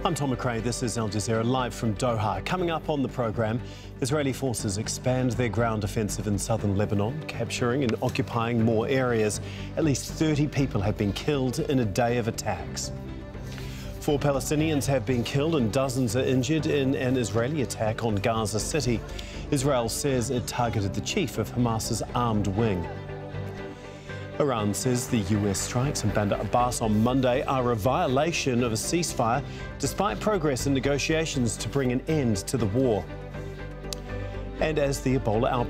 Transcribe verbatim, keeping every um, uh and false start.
I'm Tom McRae, this is Al Jazeera live from Doha. Coming up on the programme, Israeli forces expand their ground offensive in southern Lebanon, capturing and occupying more areas. At least thirty people have been killed in a day of attacks. Four Palestinians have been killed and dozens are injured in an Israeli attack on Gaza City. Israel says it targeted the chief of Hamas's armed wing. Iran says the U S strikes in Bandar Abbas on Monday are a violation of a ceasefire, despite progress in negotiations to bring an end to the war. And as the Ebola outbreak